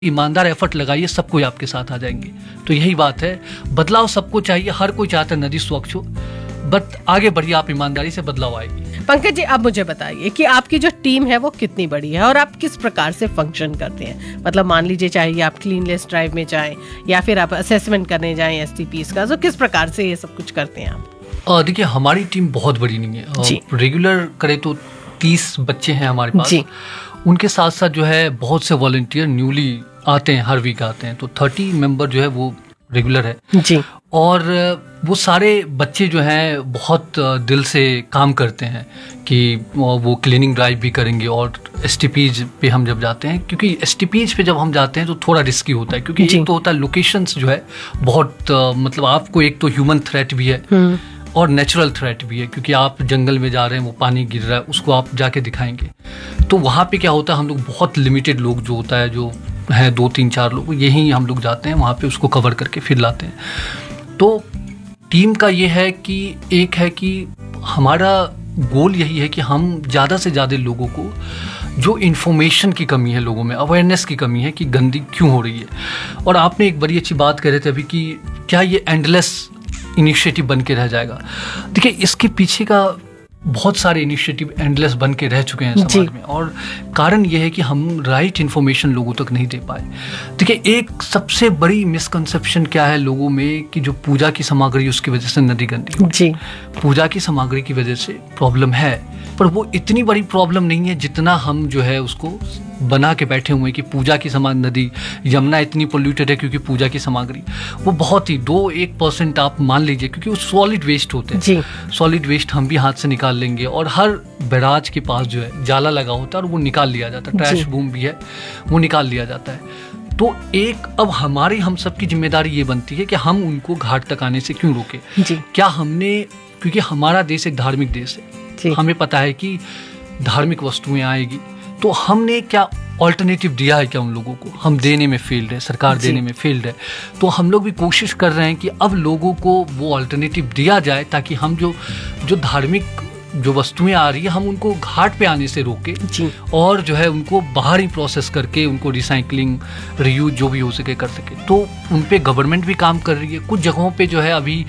ईमानदार एफर्ट लगाइए, सब कोई आपके साथ आ जाएंगे। तो यही बात है, बदलाव सबको चाहिए, हर कोई चाहता है नदी स्वच्छ हो, बट आगे बढ़िए, आप ईमानदारी से बदलाव आएगी। पंकज जी, अब मुझे बताइए कि आपकी जो टीम है वो कितनी बड़ी है और आप किस प्रकार से फंक्शन करते हैं। मतलब मान लीजिए चाहिए आप क्लीननेस ड्राइव में जाएं या फिर आप असेसमेंट करने जाएं एसटीपीस का, तो किस प्रकार से ये सब कुछ करते हैं आप? देखिए, हमारी टीम बहुत बड़ी नहीं है। रेगुलर करे तो 30 बच्चे हैं हमारे पास। उनके साथ साथ जो है बहुत से वॉलंटियर न्यूली आते हैं, हर वीक आते हैं, तो 30 मेंबर जो है वो रेगुलर है जी। और वो सारे बच्चे जो हैं बहुत दिल से काम करते हैं कि वो क्लीनिंग ड्राइव भी करेंगे। और एसटीपीज पे हम जब जाते हैं, क्योंकि एसटीपीज पे जब हम जाते हैं तो थोड़ा रिस्की होता है, क्योंकि एक तो होता है लोकेशंस जो है बहुत मतलब आपको एक तो ह्यूमन थ्रेट भी है और नेचुरल थ्रेट भी है, क्योंकि आप जंगल में जा रहे हैं, वो पानी गिर रहा है, उसको आप जाके दिखाएंगे। तो वहाँ पे क्या होता है, हम लोग बहुत लिमिटेड लोग जो होता है, जो है 2, 3, 4 लोग, यही हम लोग जाते हैं वहाँ पे, उसको कवर करके फिर लाते हैं। तो टीम का ये है कि एक है कि हमारा गोल यही है कि हम ज़्यादा से ज़्यादा लोगों को, जो इन्फॉर्मेशन की कमी है लोगों में, अवेयरनेस की कमी है कि गंदगी क्यों हो रही है। और आपने एक बड़ी अच्छी बात कह रहे थे अभी कि क्या ये एंडलेस इनिशिएटिव बन के रह जाएगा। देखिए, इसके पीछे का बहुत सारे इनिशिएटिव एंडलेस बन के रह चुके हैं समाज में, और कारण यह है कि हम राइट इन्फॉर्मेशन लोगों तक नहीं दे पाए। देखिए, एक सबसे बड़ी मिसकंसेप्शन क्या है लोगों में कि जो पूजा की सामग्री, उसकी वजह से नदी गंदी जी। पूजा की सामग्री की वजह से प्रॉब्लम है, पर वो इतनी बड़ी प्रॉब्लम नहीं है जितना हम जो है उसको बना के बैठे हुए हैं कि पूजा की नदी यमुना इतनी पोल्यूटेड है क्योंकि पूजा की सामग्री। वो बहुत ही 2-1% आप मान लीजिए, क्योंकि वो सॉलिड वेस्ट होते हैं। सॉलिड वेस्ट हम भी हाथ से निकाल लेंगे, और हर बैराज के पास जो है जाला लगा होता है और वो निकाल लिया जाता है। ट्रैश बूम भी है, वो निकाल लिया जाता है। तो एक अब हम सबकी जिम्मेदारी ये बनती है कि हम उनको घाट तक आने से क्यों रोके। क्या हमने, क्योंकि हमारा देश एक धार्मिक देश है, हमें पता है कि धार्मिक वस्तुएं आएगी, तो हमने क्या ऑल्टरनेटिव दिया है क्या उन लोगों को? हम देने में फेल्ड है, सरकार देने में फेल्ड है। तो हम लोग भी कोशिश कर रहे हैं कि अब लोगों को वो ऑल्टरनेटिव दिया जाए, ताकि हम जो धार्मिक जो वस्तुएं आ रही है, हम उनको घाट पे आने से रोके और जो है उनको बाहर ही प्रोसेस करके उनको रिसाइकलिंग, रीयूज जो भी हो सके कर सके। तो उन पे गवर्नमेंट भी काम कर रही है। कुछ जगहों पे जो है अभी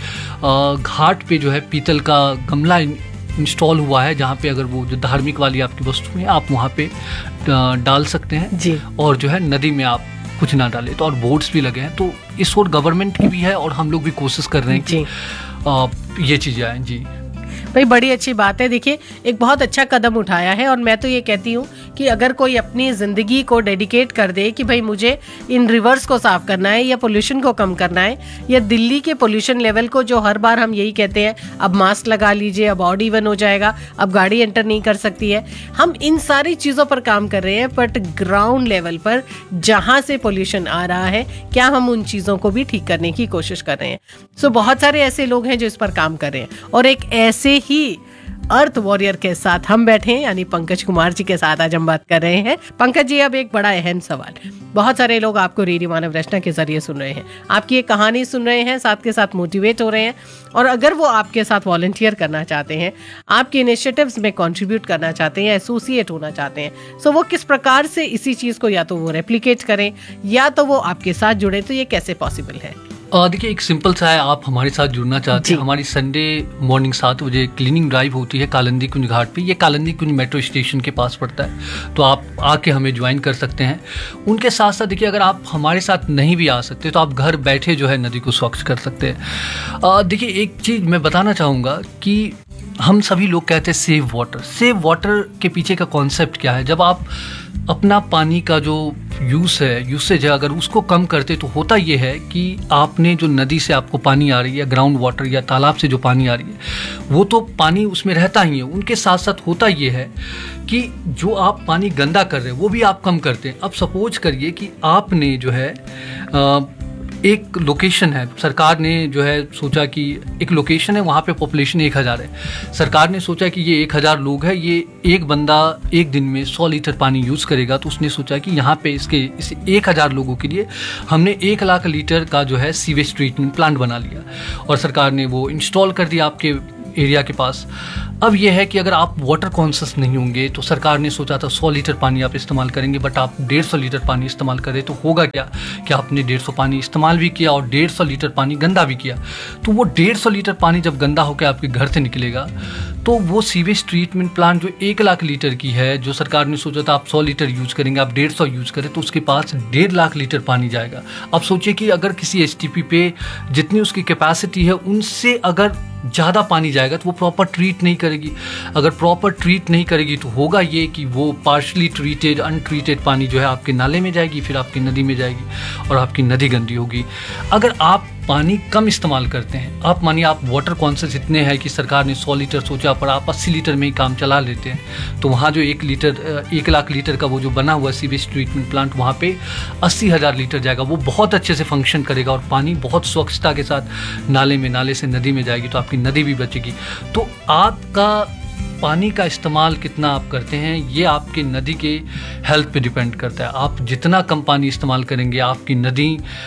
घाट पे जो है पीतल का गमला इंस्टॉल हुआ है, जहाँ पे अगर वो जो धार्मिक वाली आपकी वस्तु है आप वहाँ पे डाल सकते हैं जी। और जो है नदी में आप कुछ ना डालें। तो और बोर्ड्स भी लगे हैं, तो इस ओर गवर्नमेंट की भी है और हम लोग भी कोशिश कर रहे हैं कि ये चीज़ें आएँ जी। भाई, बड़ी अच्छी बात है। देखिए, एक बहुत अच्छा कदम उठाया है, और मैं तो ये कहती हूँ कि अगर कोई अपनी ज़िंदगी को डेडिकेट कर दे कि भाई मुझे इन रिवर्स को साफ करना है या पोल्यूशन को कम करना है, या दिल्ली के पोल्यूशन लेवल को, जो हर बार हम यही कहते हैं अब मास्क लगा लीजिए, अब ऑड इवन हो जाएगा, अब गाड़ी एंटर नहीं कर सकती है, हम इन सारी चीज़ों पर काम कर रहे हैं, बट ग्राउंड लेवल पर जहाँ से पोल्यूशन आ रहा है, क्या हम उन चीज़ों को भी ठीक करने की कोशिश कर रहे हैं? सो बहुत सारे ऐसे लोग हैं जो इस पर काम कर रहे हैं, और एक ऐसे ही अर्थ वॉरियर के साथ हम बैठे हैं, यानी पंकज कुमार जी के साथ आज हम बात कर रहे हैं। पंकज जी, अब एक बड़ा अहम सवाल, बहुत सारे लोग आपको रेडियो मानव रचना के जरिए सुन रहे हैं, आपकी एक कहानी सुन रहे हैं, साथ के साथ मोटिवेट हो रहे हैं, और अगर वो आपके साथ वॉलंटियर करना चाहते हैं, आपके इनिशिएटिव्स में कंट्रीब्यूट करना चाहते हैं या एसोसिएट होना चाहते हैं, सो वो किस प्रकार से इसी चीज़ को या तो वो रेप्लिकेट करें या तो वो आपके साथ जुड़े, तो ये कैसे पॉसिबल है? देखिए, एक सिंपल सा है, आप हमारे साथ जुड़ना चाहते हैं, हमारी संडे मॉर्निंग 7 बजे क्लीनिंग ड्राइव होती है कालिंदी कुंज घाट पे। ये कालिंदी कुंज मेट्रो स्टेशन के पास पड़ता है, तो आप आके हमें ज्वाइन कर सकते हैं। उनके साथ साथ देखिए, अगर आप हमारे साथ नहीं भी आ सकते तो आप घर बैठे जो है नदी को स्वच्छ कर सकते हैं। देखिए, एक चीज़ मैं बताना चाहूँगा कि हम सभी लोग कहते हैं सेव वाटर। सेव वाटर के पीछे का कॉन्सेप्ट क्या है? जब आप अपना पानी का जो यूसेज है, अगर उसको कम करते तो होता ये है कि आपने जो नदी से आपको पानी आ रही है, ग्राउंड वाटर या तालाब से जो पानी आ रही है, वो तो पानी उसमें रहता ही है। उनके साथ साथ होता ये है कि जो आप पानी गंदा कर रहे हैं वो भी आप कम करते हैं। अब सपोज करिए कि आपने जो है एक लोकेशन है, सरकार ने जो है सोचा कि एक लोकेशन है, वहाँ पे पॉपुलेशन 1000 है। सरकार ने सोचा कि ये 1000 लोग हैं, ये एक बंदा एक दिन में 100 लीटर पानी यूज़ करेगा, तो उसने सोचा कि यहाँ पे इस 1000 लोगों के लिए हमने 1 लाख लीटर का जो है सीवेज ट्रीटमेंट प्लांट बना लिया, और सरकार ने वो इंस्टॉल कर दिया आपके एरिया के पास। अब यह है कि अगर आप वाटर कॉन्शियस नहीं होंगे तो सरकार ने सोचा था 100 लीटर पानी आप इस्तेमाल करेंगे, बट आप 150 लीटर पानी इस्तेमाल करें तो होगा क्या कि आपने 150 पानी इस्तेमाल भी किया और 150 लीटर पानी गंदा भी किया। तो वो 150 लीटर पानी जब गंदा होकर आपके घर से निकलेगा तो वो सीवेज ट्रीटमेंट प्लांट जो 1 लाख लीटर की है, जो सरकार ने सोचा था आप 100 लीटर यूज करेंगे, आप 150 यूज करें, तो उसके पास 1.5 लाख लीटर पानी जाएगा। अब सोचिए कि अगर किसी एसटीपी पे जितनी उसकी कैपेसिटी है उनसे अगर ज़्यादा पानी जाएगा तो वो प्रॉपर ट्रीट नहीं करेगी। अगर प्रॉपर ट्रीट नहीं करेगी तो होगा ये कि वो पार्शली ट्रीटेड अनट्रीटेड पानी जो है आपके नाले में जाएगी, फिर आपकी नदी में जाएगी और आपकी नदी गंदी होगी। अगर आप पानी कम इस्तेमाल करते हैं, आप मानिए आप वाटर कॉन्शियस इतने हैं कि सरकार ने 100 लीटर सोचा पर आप 80 लीटर में ही काम चला लेते हैं, तो वहाँ जो 1 लाख लीटर का वो जो बना हुआ सीवेज ट्रीटमेंट प्लांट, वहाँ पे 80,000 लीटर जाएगा। वो बहुत अच्छे से फंक्शन करेगा और पानी बहुत स्वच्छता के साथ नाले से नदी में जाएगी, तो आपकी नदी भी बचेगी। तो आपका पानी का इस्तेमाल कितना आप करते हैं ये आपके नदी के हेल्थ पे डिपेंड करता है। आप जितना कम पानी इस्तेमाल करेंगे, आपकी नदी,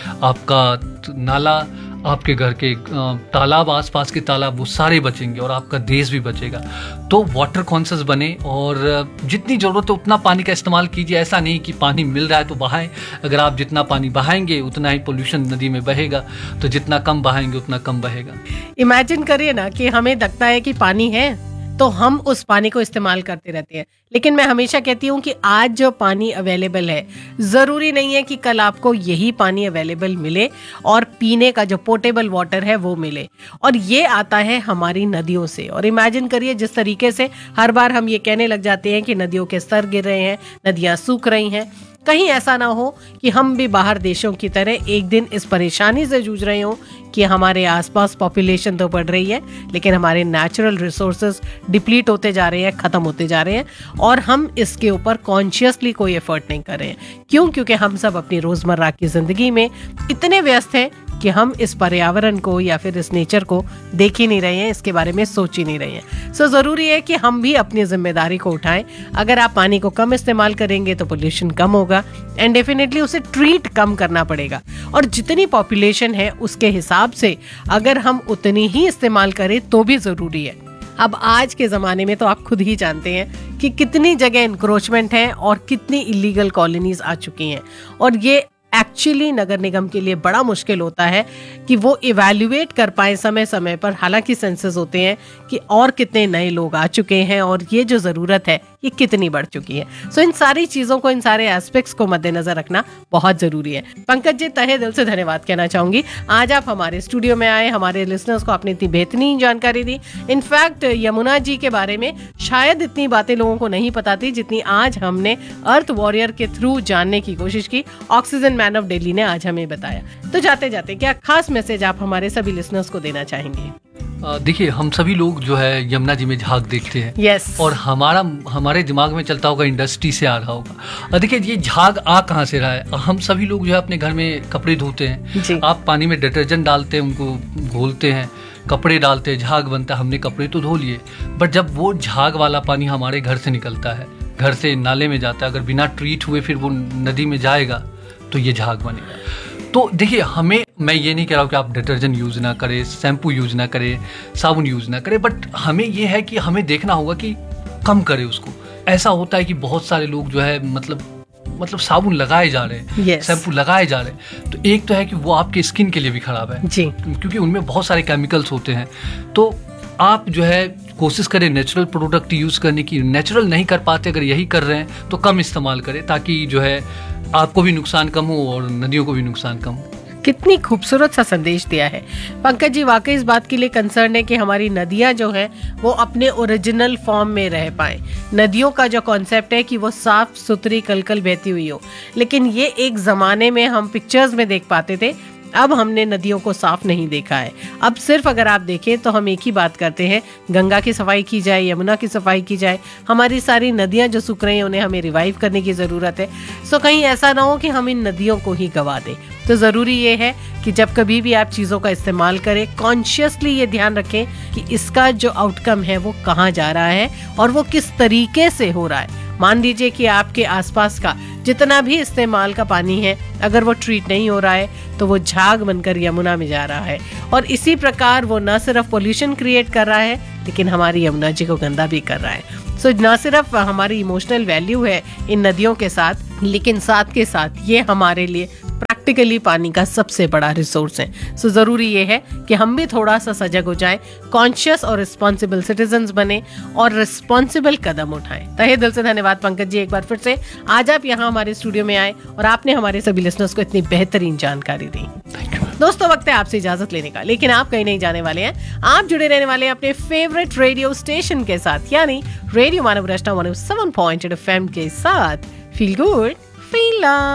आपका नाला, आपके घर के तालाब, आसपास के तालाब, वो सारे बचेंगे और आपका देश भी बचेगा। तो वाटर कॉन्शियस बने और जितनी ज़रूरत है उतना पानी का इस्तेमाल कीजिए। ऐसा नहीं कि पानी मिल रहा है तो बहाएं। अगर आप जितना पानी बहाएंगे उतना ही पोल्यूशन नदी में बहेगा, तो जितना कम बहाएंगे उतना कम बहेगा। इमेजिन करिए ना कि हमें लगता है कि पानी है तो हम उस पानी को इस्तेमाल करते रहते हैं, लेकिन मैं हमेशा कहती हूँ कि आज जो पानी अवेलेबल है, जरूरी नहीं है कि कल आपको यही पानी अवेलेबल मिले और पीने का जो पोर्टेबल वाटर है वो मिले। और ये आता है हमारी नदियों से। और इमेजिन करिए जिस तरीके से हर बार हम ये कहने लग जाते हैं कि नदियों के स्तर गिर रहे हैं, नदियां सूख रही हैं, कहीं ऐसा ना हो कि हम भी बाहर देशों की तरह एक दिन इस परेशानी से जूझ रहे हो कि हमारे आसपास पॉपुलेशन तो बढ़ रही है लेकिन हमारे नेचुरल रिसोर्सेज डिप्लीट होते जा रहे हैं, खत्म होते जा रहे हैं, और हम इसके ऊपर कॉन्शियसली कोई एफर्ट नहीं कर रहे हैं। क्यों? क्योंकि हम सब अपनी रोजमर्रा की जिंदगी में इतने व्यस्त हैं कि हम इस पर्यावरण को या फिर इस नेचर को देख ही नहीं रहे हैं, इसके बारे में सोच ही नहीं रहे हैं। सो जरूरी है कि हम भी अपनी जिम्मेदारी को उठाएं। अगर आप पानी को कम इस्तेमाल करेंगे तो पोल्यूशन कम होगा एंड डेफिनेटली उसे ट्रीट कम करना पड़ेगा। और जितनी पॉपुलेशन है उसके हिसाब से अगर हम उतनी ही इस्तेमाल करें तो भी जरूरी है। अब आज के ज़माने में तो आप खुद ही जानते हैं कि कितनी जगह इंक्रोचमेंट है और कितनी इलीगल कॉलोनीज आ चुकी हैं, और ये एक्चुअली नगर निगम के लिए बड़ा मुश्किल होता है कि वो इवैल्यूएट कर पाए समय समय पर। हालांकि सेंसस होते हैं कि और कितने नए लोग आ चुके हैं और ये जो ज़रूरत है ये कितनी बढ़ चुकी है। सो इन सारी चीज़ों को, इन सारे एस्पेक्ट्स को मद्देनजर रखना बहुत ज़रूरी है। पंकज जी, तहे दिल से धन्यवाद कहना चाहूँगी। आज आप हमारे स्टूडियो में आए, हमारे लिसनर्स को आपने इतनी बेहतरीन जानकारी दी। इनफैक्ट यमुना जी के बारे में शायद इतनी बातें लोगों को नहीं पता थी जितनी आज हमने अर्थ वॉरियर के थ्रू जानने की कोशिश की। ऑक्सीजन मैन ऑफ दिल्ली ने आज हमें बताया। तो जाते जाते क्या खास मैसेज आप हमारे सभी लिसनर्स को देना चाहेंगे? देखिए, हम सभी लोग जो है यमुना जी में झाग देखते हैं। yes. और हमारे दिमाग में चलता होगा इंडस्ट्री से आ रहा होगा। देखिए, ये झाग आ कहाँ से रहा है? हम सभी लोग जो है अपने घर में कपड़े धोते हैं, आप पानी में डिटर्जेंट डालते हैं, उनको घोलते हैं, कपड़े डालते हैं, झाग बनता है। हमने कपड़े तो धो लिए, बट जब वो झाग वाला पानी हमारे घर से निकलता है, घर से नाले में जाता है, अगर बिना ट्रीट हुए फिर वो नदी में जाएगा तो ये झाग बनेगा। तो देखिए, मैं ये नहीं कह रहा हूँ कि आप डिटर्जेंट यूज़ ना करें, शैम्पू यूज़ ना करें, साबुन यूज़ ना करें, बट हमें ये है कि हमें देखना होगा कि कम करें उसको। ऐसा होता है कि बहुत सारे लोग जो है मतलब साबुन लगाए जा रहे हैं, yes. शैम्पू लगाए जा रहे हैं। तो एक तो है कि वो आपके स्किन के लिए भी खराब है जी, क्योंकि उनमें बहुत सारे केमिकल्स होते हैं। तो आप जो है कोशिश करें नेचुरल प्रोडक्ट यूज़ करने की। नेचुरल नहीं कर पाते, अगर यही कर रहे हैं तो कम इस्तेमाल करें, ताकि जो है आपको भी नुकसान कम हो और नदियों को भी नुकसान कम हो। कितनी खूबसूरत सा संदेश दिया है पंकज जी। वाकई इस बात के लिए कंसर्न है कि हमारी नदियां जो हैं वो अपने ओरिजिनल फॉर्म में रह पाएं। नदियों का जो कॉन्सेप्ट है कि वो साफ सुथरी कलकल बहती हुई हो, लेकिन ये एक ज़माने में हम पिक्चर्स में देख पाते थे, अब हमने नदियों को साफ नहीं देखा है। अब सिर्फ अगर आप देखें तो हम एक ही बात करते हैं, गंगा की सफाई की जाए, यमुना की सफाई की जाए। हमारी सारी नदियां जो सूख रही हैं उन्हें हमें रिवाइव करने की ज़रूरत है। सो कहीं ऐसा ना हो कि हम इन नदियों को ही गवा दें। तो ज़रूरी ये है कि जब कभी भी आप चीज़ों का इस्तेमाल करें, कॉन्शियसली ये ध्यान रखें कि इसका जो आउटकम है वो कहाँ जा रहा है और वो किस तरीके से हो रहा है। मान लीजिए कि आपके आसपास का जितना भी इस्तेमाल का पानी है, अगर वो ट्रीट नहीं हो रहा है तो वो झाग बनकर यमुना में जा रहा है, और इसी प्रकार वो न सिर्फ पोल्यूशन क्रिएट कर रहा है लेकिन हमारी यमुना जी को गंदा भी कर रहा है। सो न सिर्फ हमारी इमोशनल वैल्यू है इन नदियों के साथ, लेकिन साथ के साथ ये हमारे लिए प्रैक्टिकली पानी का सबसे बड़ा रिसोर्स है। सो जरूरी ये है कि हम भी थोड़ा सा सजग हो जाएं, कॉन्शियस और रिस्पॉन्सिबल सिटीजन्स बने और रिस्पॉन्सिबल कदम उठाएं। तहे दिल से धन्यवाद पंकज जी, एक बार फिर से आज आप यहाँ हमारे स्टूडियो में आए और आपने हमारे सभी लिसनर्स को इतनी बेहतरीन जानकारी दी। दोस्तों, वक्त है आपसे इजाजत लेने का, लेकिन आप कहीं नहीं जाने वाले हैं। आप जुड़े रहने वाले हैं अपने फेवरेट रेडियो स्टेशन के साथ, यानी रेडियो मानव रचना 107.8 FM के साथ। Feel good, feel love.